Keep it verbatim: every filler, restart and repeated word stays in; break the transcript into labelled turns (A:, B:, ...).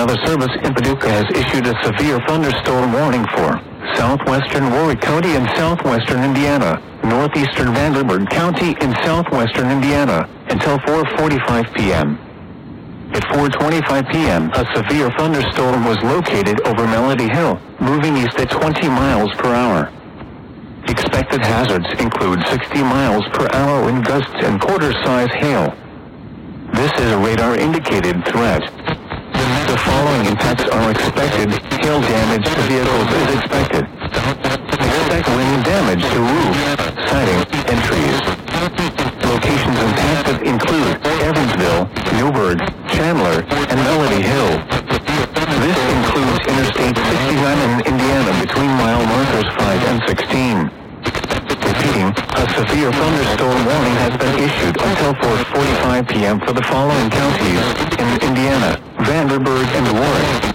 A: Weather Service in Paducah has issued a severe thunderstorm warning for southwestern Warwick County in southwestern Indiana, northeastern Vanderburgh County in southwestern Indiana, until four forty-five p.m. At four twenty-five p.m., a severe thunderstorm was located over Melody Hill, moving east at twenty miles per hour. Expected hazards include sixty miles per hour wind gusts and quarter-size hail. This is a radar-indicated threat. The following impacts are expected. Hail damage to vehicles is expected. Expect wind damage to roof, siding, and trees. Locations impacted include Evansville, Newburgh, Chandler, and Melody Hill. This includes Interstate sixty-nine in Indiana between mile markers five and sixteen. Repeating, a severe thunderstorm warning has been issued until four forty-five p.m. for the following counties in Indiana, Vanderburgh, and Warwick.